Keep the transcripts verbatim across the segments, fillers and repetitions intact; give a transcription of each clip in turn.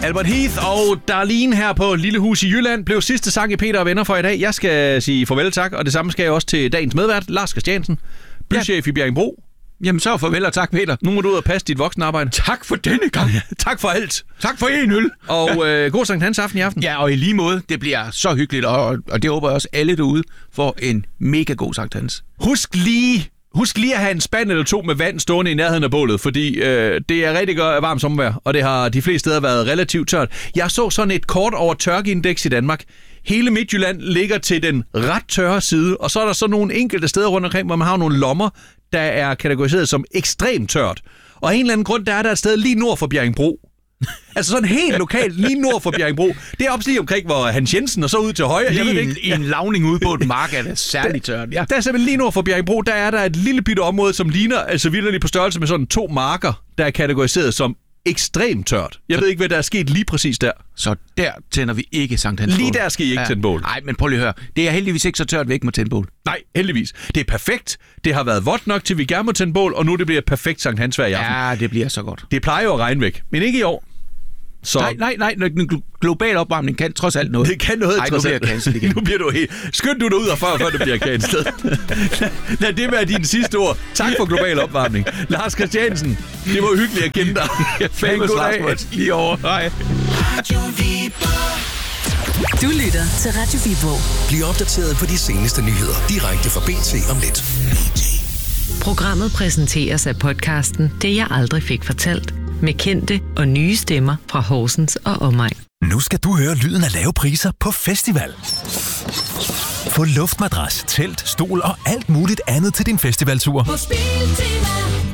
Albert Heath og Darlene her på Lille Hus i Jylland blev sidste sang i Peter og Venner for i dag. Jeg skal sige farvel tak, og det samme skal jeg også til dagens medvært, Lars Christiansen, bychef ja. i Bjerringbro. Jamen så farvel og tak, Peter. Nu må du ud og passe dit voksenarbejde. Tak for denne gang. Tak for alt. Tak for en øl. Og øh, god Sankt Hans aften i aften. Ja, og i lige måde, det bliver så hyggeligt, og, og det håber jeg også alle derude får en mega god Sankt Hans. Husk lige... Husk lige at have en spand eller to med vand stående i nærheden af bålet, fordi øh, det er rigtig godt varmt sommervejr, og det har de fleste steder været relativt tørt. Jeg så sådan et kort over tørkeindeks i Danmark. Hele Midtjylland ligger til den ret tørre side, og så er der så nogle enkelte steder rundt omkring, hvor man har nogle lommer, der er kategoriseret som ekstremt tørt. Og af en eller anden grund, der er der et sted lige nord for Bjerringbro. Altså sådan helt lokalt, lige nord for Bjerringbro. Det er op lige omkring, hvor Hans Jensen og så ud til højre. Lige jeg ved en, ikke. en lavning ude på et mark er det særligt tørt. Ja. Der er simpelthen lige nord for Bjerringbro, der er der et lille bitte område, som ligner altså vildt på størrelse med sådan to marker, der er kategoriseret som ekstremt tørt. Jeg så, ved ikke, hvad der er sket lige præcis der. Så der tænder vi ikke Sankt Hans bål. Lige der skal I ikke ja. tænde bål. Nej, men prøv lige at høre. Det er heldigvis ikke så tørt, at vi ikke må tænde bål. Nej, heldigvis. Det er perfekt. Det har været vådt nok, til vi gerne må tænde bål, og nu det bliver perfekt Sankt Hans vejr i aften. Ja, det bliver så godt. Det plejer jo at regne væk, men ikke i år. Så... Nej, nej, nej. Den globale opvarmning kan trods alt noget. Det kan noget, Ej, trods alt. Nu bliver jeg igen. Nu bliver du helt... Skynd du dig ud og før, før det bliver cancelled. lad, lad det være dine sidste ord. Tak for global opvarmning. Lars Christiansen, det var hyggeligt at kende dig. Famous last words lige over. Hej. Du lytter til Radio Viborg. Bliv opdateret på de seneste nyheder direkte fra B T om lidt. Programmet præsenteres af podcasten Det jeg aldrig fik fortalt, med kendte og nye stemmer fra Horsens og omegn. Nu skal du høre lyden af lave priser på festival. Få luftmadras, telt, stol og alt muligt andet til din festivaltur. På Spiltema.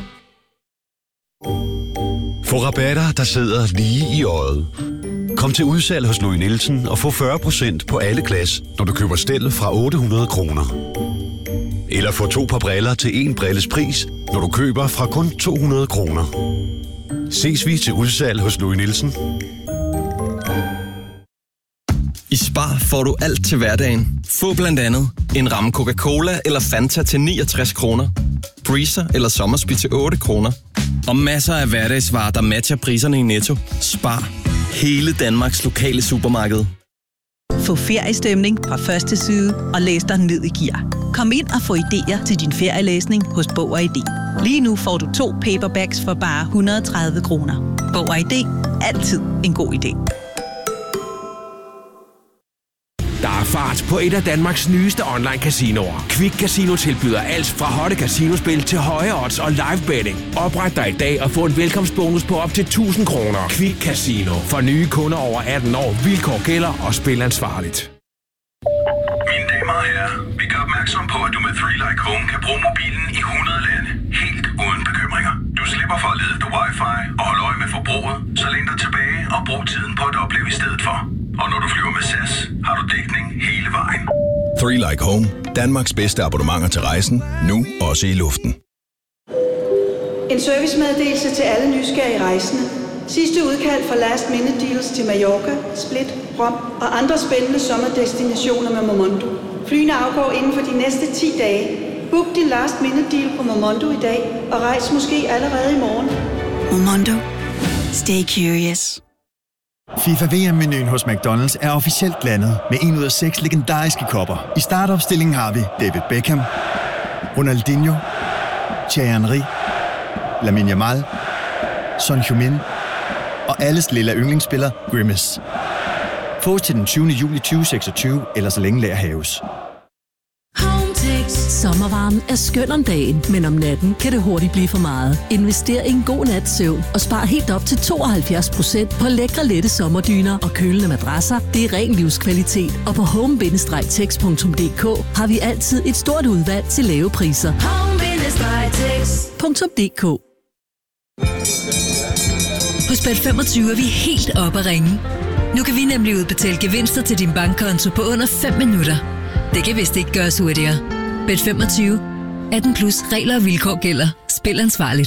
Få rabatter, der sidder lige i øjet. Kom til udsalg hos Louis Nielsen og få fyrre procent på alle glas, når du køber stel fra otte hundrede kroner. Eller få to par briller til en brilles pris, når du køber fra kun to hundrede kroner. Ses vi til udsalg hos Louis Nielsen. I Spar får du alt til hverdagen. Få blandt andet en ramme Coca-Cola eller Fanta til niogtres kroner. Breezer eller Sommersby til otte kroner. Og masser af hverdagsvarer, der matcher priserne i Netto. Spar. Hele Danmarks lokale supermarked. Få feriestemning fra første side og læs dig ned i gear. Kom ind og få idéer til din ferielæsning hos Bog og I D. Lige nu får du to paperbacks for bare et hundrede og tredive kroner. Bog og I D. Altid en god idé. Der er fart på et af Danmarks nyeste online-casinoer. Quick Casino tilbyder alt fra hotte casinospil til høje odds og live betting. Opret dig i dag og få en velkomstbonus på op til tusind kroner. Quick Casino. For nye kunder over atten år. Vilkår gælder og spil ansvarligt. Mine damer og herrer, vi gør opmærksom på, at du med three like Home kan bruge mobilen i hundrede lande. Helt uden bekymringer. Du slipper for at lede efter wifi og holde øje med forbruget, så læn dig tilbage og brug tiden på at opleve i stedet for. Og når du flyver med S A S, har du dækning hele vejen. three like Home. Danmarks bedste abonnementer til rejsen. Nu også i luften. En servicemeddelelse til alle nysgerrige rejsende. Sidste udkald for last minute deals til Mallorca, Split, Rom og andre spændende sommerdestinationer med Momondo. Flyene afgår inden for de næste ti dage. Book din last minute deal på Momondo i dag og rejs måske allerede i morgen. Momondo. Stay curious. FIFA V M-menuen hos McDonald's er officielt landet med en ud af seks legendariske kopper. I startopstillingen har vi David Beckham, Ronaldinho, Thierry Henry, Lamine Yamal, Son Heung-min og alles lille yndlingsspiller Grimace. Fås til den tyvende juli tyve seksogtyve, eller så længe lager haves. Sommervarmen er skøn om dagen, men om natten kan det hurtigt blive for meget. Invester i en god nats søvn og spar helt op til tooghalvfjerds procent på lækre, lette sommerdyner og kølende madrasser. Det er ren livskvalitet, og på home bindestreg tex punktum d k har vi altid et stort udvalg til lave priser. home bindestreg tex punktum d k. Hos Bet femogtyve er vi helt oppe at ringe. Nu kan vi nemlig udbetale gevinster til din bankkonto på under fem minutter. Det kan vist ikke gøres hurtigere. Bet femogtyve. atten plus regler og vilkår gælder. Spil ansvarligt.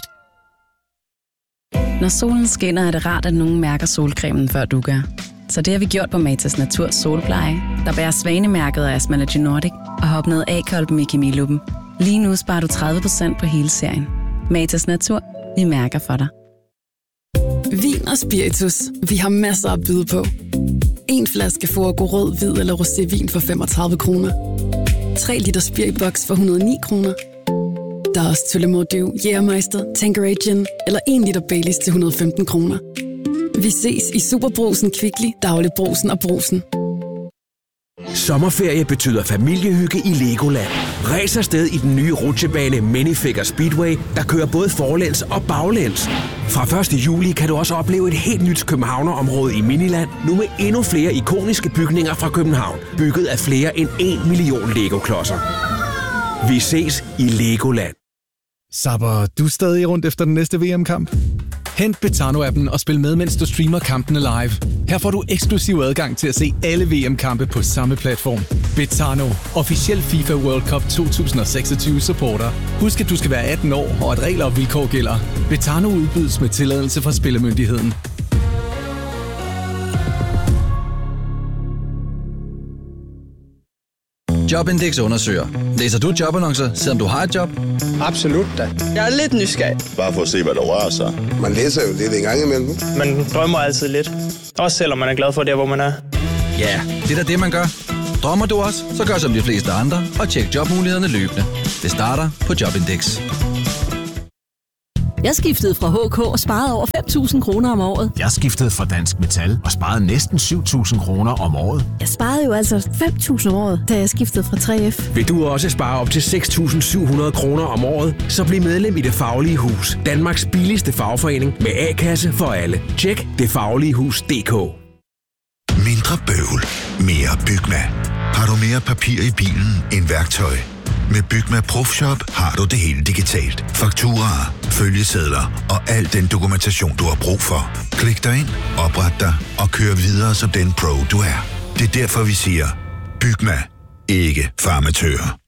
Når solen skinner, er det rart, at nogen mærker solcremen, før du gør. Så det har vi gjort på Matas Natur Solpleje, der bærer svanemærket af Asmalogy Nordic og har opnået A-kolben i Kemiluppen. Lige nu sparer du tredive procent på hele serien. Matas Natur. Vi mærker for dig. Vin og spiritus. Vi har masser at byde på. En flaske Forgo rød, hvid eller rosévin for femogtredive kroner. tre liter spiriboks for et hundrede og ni kroner. Der er også Tullemore, Jægermeister, Tanqueray Gin eller en liter Baileys til et hundrede og femten kroner. Vi ses i Superbrusen, Kvickly, Dagligbrusen og Brusen. Sommerferie betyder familiehygge i Legoland. Ræs afsted i den nye rutsjebane Minifigure Speedway, der kører både forlæns og baglæns. Fra første juli kan du også opleve et helt nyt københavnerområde i Miniland, nu med endnu flere ikoniske bygninger fra København, bygget af flere end en million Lego-klodser. Vi ses i Legoland. Sapper du stadig rundt efter den næste V M-kamp? Hent Betano-appen og spil med, mens du streamer kampene live. Her får du eksklusiv adgang til at se alle V M-kampe på samme platform. Betano, officiel FIFA World Cup to tusind og seksogtyve supporter. Husk, at du skal være atten år, og at regler og vilkår gælder. Betano udbydes med tilladelse fra Spillemyndigheden. Jobindex undersøger. Læser du jobannoncer, selvom du har et job? Absolut da. Jeg er lidt nysgerrig. Bare for at se, hvad der rører sig. Man læser jo lidt en gang imellem. Man drømmer altid lidt. Også selvom man er glad for det, hvor man er. Ja, det er da det, man gør. Drømmer du også, så gør som de fleste andre og tjek jobmulighederne løbende. Det starter på Jobindex. Jeg skiftede fra H K og sparede over fem tusind kroner om året. Jeg skiftede fra Dansk Metal og sparede næsten syv tusind kroner om året. Jeg sparede jo altså fem tusind om året, da jeg skiftede fra tre F. Vil du også spare op til seks tusind syv hundrede kroner om året, så bliv medlem i Det Faglige Hus. Danmarks billigste fagforening med A-kasse for alle. Tjek det faglige hus punktum d k. Mindre bøvl, mere Bygma. Har du mere papir i bilen end værktøj? Med Bygma Profshop har du det hele digitalt. Fakturaer, følgesedler og al den dokumentation, du har brug for. Klik dig ind, opret dig og kør videre som den pro, du er. Det er derfor, vi siger, Bygma, ikke farmatører.